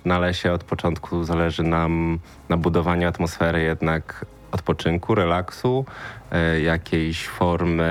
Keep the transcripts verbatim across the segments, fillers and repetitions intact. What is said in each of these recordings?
na Lesie od początku zależy nam na budowaniu atmosfery jednak odpoczynku, relaksu, e, jakiejś formy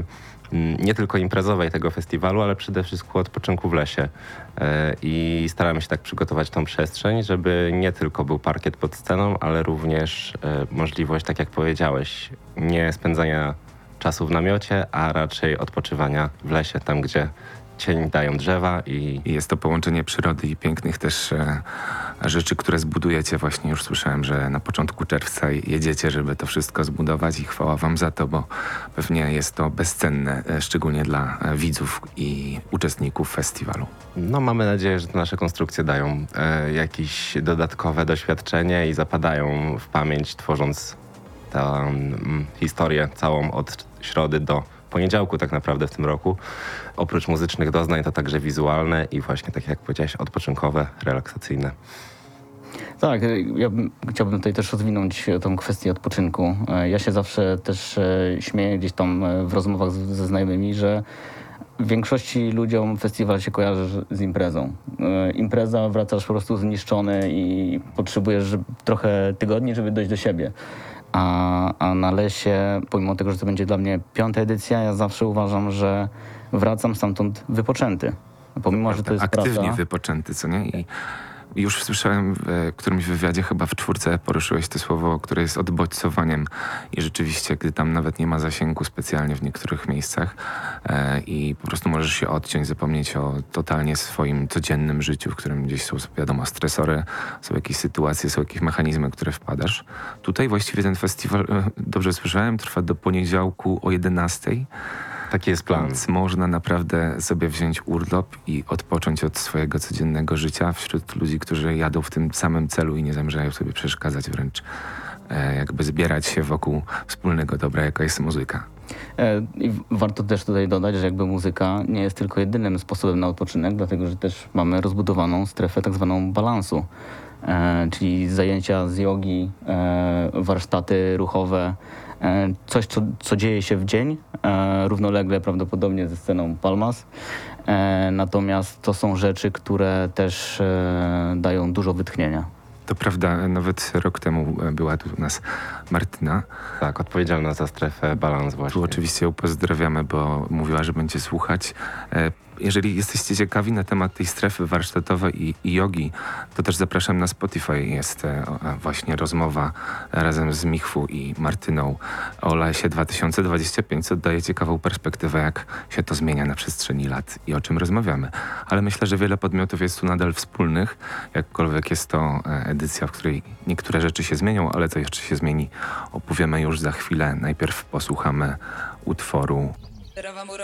m, nie tylko imprezowej tego festiwalu, ale przede wszystkim odpoczynku w lesie. E, I staramy się tak przygotować tą przestrzeń, żeby nie tylko był parkiet pod sceną, ale również e, możliwość, tak jak powiedziałeś, nie spędzania czasu w namiocie, a raczej odpoczywania w lesie, tam gdzie cień dają drzewa i I jest to połączenie przyrody i pięknych też e, rzeczy, które zbudujecie. Właśnie już słyszałem, że na początku czerwca jedziecie, żeby to wszystko zbudować i chwała wam za to, bo pewnie jest to bezcenne, e, szczególnie dla e, widzów i uczestników festiwalu. no, mamy nadzieję, że te nasze konstrukcje dają e, jakieś dodatkowe doświadczenie i zapadają w pamięć, tworząc tę mm, historię całą od środy do poniedziałku tak naprawdę w tym roku. Oprócz muzycznych doznań to także wizualne i właśnie, tak jak powiedziałeś, odpoczynkowe, relaksacyjne. Tak, ja bym, chciałbym tutaj też rozwinąć tą kwestię odpoczynku. E, Ja się zawsze też e, śmieję gdzieś tam e, w rozmowach z, ze znajomymi, że w większości ludziom festiwal się kojarzy z imprezą. E, Impreza, wracasz po prostu zniszczony i potrzebujesz żeby, trochę tygodni, żeby dojść do siebie. A, a na Lesie, pomimo tego, że to będzie dla mnie piąta edycja, ja zawsze uważam, że wracam stamtąd wypoczęty. Pomimo, że to jest Aktywnie prawda. wypoczęty, co nie? I już słyszałem w którymś wywiadzie, chyba w czwórce poruszyłeś to słowo, które jest odbodźcowaniem i rzeczywiście, gdy tam nawet nie ma zasięgu specjalnie w niektórych miejscach e, i po prostu możesz się odciąć, zapomnieć o totalnie swoim codziennym życiu, w którym gdzieś są, wiadomo, stresory, są jakieś sytuacje, są jakieś mechanizmy, które wpadasz. Tutaj właściwie ten festiwal, e, dobrze słyszałem, trwa do poniedziałku o jedenastej. Taki jest plan. Więc można naprawdę sobie wziąć urlop i odpocząć od swojego codziennego życia wśród ludzi, którzy jadą w tym samym celu i nie zamierzają sobie przeszkadzać, wręcz e, jakby zbierać się wokół wspólnego dobra, jaka jest muzyka. E, I warto też tutaj dodać, że jakby muzyka nie jest tylko jedynym sposobem na odpoczynek, dlatego że też mamy rozbudowaną strefę tak zwaną balansu, e, czyli zajęcia z jogi, e, warsztaty ruchowe, e, coś co, co dzieje się w dzień, e, równolegle prawdopodobnie ze sceną Palmas. E, natomiast to są rzeczy, które też e, dają dużo wytchnienia. To prawda, nawet rok temu była tu u nas Martyna. Tak, odpowiedzialna za strefę balans Tu właśnie. oczywiście ją pozdrawiamy, bo mówiła, że będzie słuchać. E, Jeżeli jesteście ciekawi na temat tej strefy warsztatowej i, i jogi, to też zapraszam na Spotify. Jest e, o, właśnie rozmowa razem z Michwu i Martyną o Lesie dwa tysiące dwudziestym piątym, co daje ciekawą perspektywę, jak się to zmienia na przestrzeni lat i o czym rozmawiamy. Ale myślę, że wiele podmiotów jest tu nadal wspólnych, jakkolwiek jest to e, edycja, w której niektóre rzeczy się zmienią, ale co jeszcze się zmieni, opowiemy już za chwilę. Najpierw posłuchamy utworu